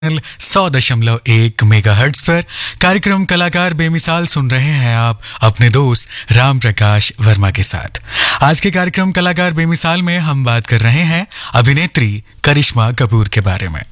100.1 megahertz पर कार्यक्रम कलाकार बेमिसाल सुन रहे हैं आप अपने दोस्त राम प्रकाश वर्मा के साथ। आज के कार्यक्रम कलाकार बेमिसाल में हम बात कर रहे हैं अभिनेत्री करिश्मा कपूर के बारे में।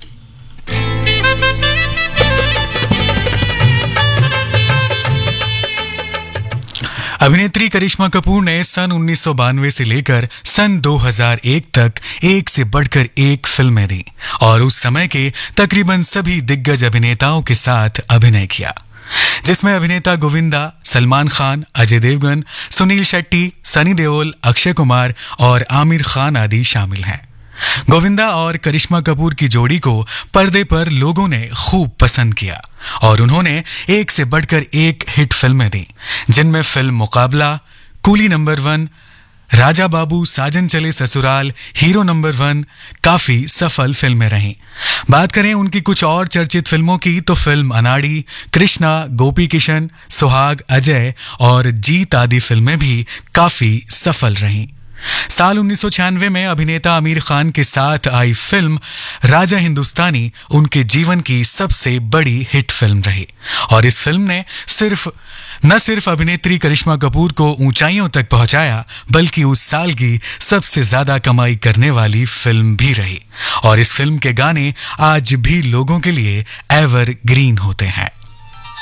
अभिनेत्री करिश्मा कपूर ने सन 1992 से लेकर सन 2001 तक एक से बढ़कर एक फिल्में दी और उस समय के तकरीबन सभी दिग्गज अभिनेताओं के साथ अभिनय किया, जिसमें अभिनेता गोविंदा, सलमान खान, अजय देवगन, सुनील शेट्टी, सनी देओल, अक्षय कुमार और आमिर खान आदि शामिल हैं। गोविंदा और करिश्मा कपूर की जोड़ी को पर्दे पर लोगों ने खूब पसंद किया और उन्होंने एक से बढ़कर एक हिट फिल्में दी, जिनमें फिल्म मुकाबला, कूली नंबर 1, राजा बाबू, साजन चले ससुराल, हीरो नंबर 1 काफी सफल फिल्में रहीं। बात करें उनकी कुछ और चर्चित फिल्मों की तो फिल्म अनाड़ी, कृष्णा, गोपी किशन, सुहाग, अजय और जीत आदि फिल्में भी काफी सफल रहीं। साल 1996 में अभिनेता आमिर खान के साथ आई फिल्म राजा हिंदुस्तानी उनके जीवन की सबसे बड़ी हिट फिल्म रही और इस फिल्म ने न सिर्फ अभिनेत्री करिश्मा कपूर को ऊंचाइयों तक पहुंचाया, बल्कि उस साल की सबसे ज्यादा कमाई करने वाली फिल्म भी रही और इस फिल्म के गाने आज भी लोगों के लिए एवरग्रीन होते हैं।